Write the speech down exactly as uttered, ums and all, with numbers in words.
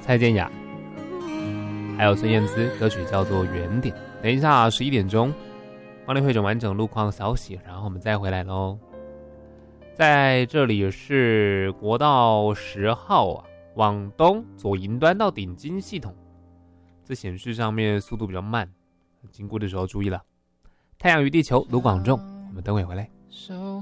蔡健雅，还有孙燕姿，歌曲叫做《原点》。等一下十一点钟，帮你汇整完整路况消息，然后我们再回来咯。在这里是国道十号啊，往东左营端到顶金系统，这显示上面速度比较慢，经过的时候注意了。太阳与地球，卢广仲，我们等会回来。